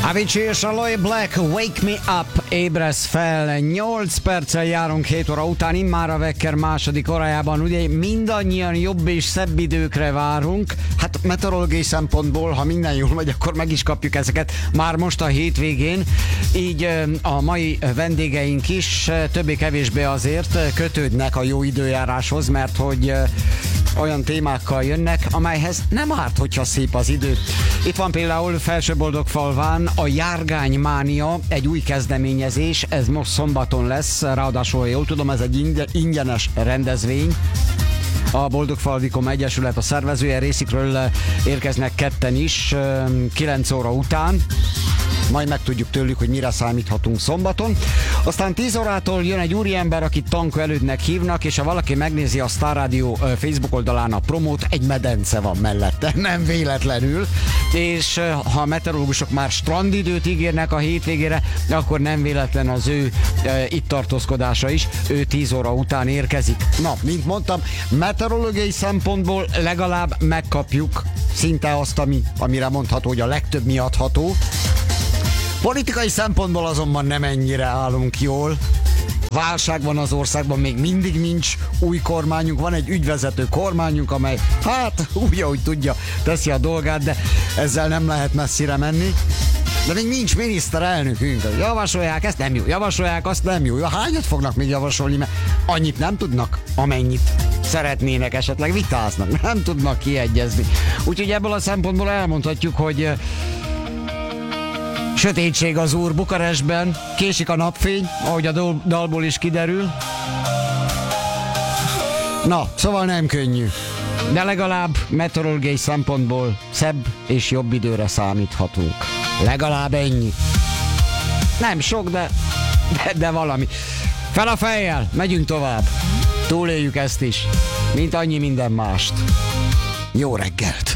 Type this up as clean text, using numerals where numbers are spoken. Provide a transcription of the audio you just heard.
Avicii és Aloe Black, Wake Me Up, ébresz fel. 8 perccel járunk 7 óra után, immár a Wecker második órájában. Ugye mindannyian jobb és szebb időkre várunk. Hát meteorológiai szempontból, ha minden jól megy, akkor meg is kapjuk ezeket már most a hétvégén. Így a mai vendégeink is többé-kevésbé azért kötődnek a jó időjáráshoz, mert hogy olyan témákkal jönnek, amelyhez nem árt, hogyha szép az idő. Itt van például Felsőboldogfalván a Járgánymánia, egy új kezdeményezés, ez most szombaton lesz, ráadásul, ha jól tudom, ez egy ingyenes rendezvény. A Boldogfalvikom Egyesület a szervezője, részükről érkeznek ketten is, 9 óra után. Majd megtudjuk tőlük, hogy mire számíthatunk szombaton. Aztán 10 órától jön egy úriember, akit Tankó Elődnek hívnak, és ha valaki megnézi a Star Radio Facebook oldalán a promót, egy medence van mellette, nem véletlenül. És ha a meteorológusok már strandidőt ígérnek a hétvégére, akkor nem véletlen az ő itt tartózkodása is. Ő 10 óra után érkezik. Na, mint mondtam, meteorológiai szempontból legalább megkapjuk szinte azt, amire mondható, hogy a legtöbb mi adható. Politikai szempontból azonban nem ennyire állunk jól. Válság van az országban, még mindig nincs új kormányunk, van egy ügyvezető kormányunk, amely hát úgy, ahogy tudja, teszi a dolgát, de ezzel nem lehet messzire menni. De még nincs miniszterelnökünk. Javasolják ezt, nem jó. Javasolják azt, nem jó. Hányat fognak még javasolni, mert annyit nem tudnak, amennyit szeretnének, esetleg vitáznak. Nem tudnak kiegyezni. Úgyhogy ebből a szempontból elmondhatjuk, hogy sötétség az úr Bukarestben, késik a napfény, ahogy a dalból is kiderül. Na, szóval nem könnyű. De legalább meteorológiai szempontból szebb és jobb időre számíthatunk. Legalább ennyi. Nem sok, de valami. Fel a fejjel, megyünk tovább. Túléljük ezt is, mint annyi minden mást. Jó reggelt!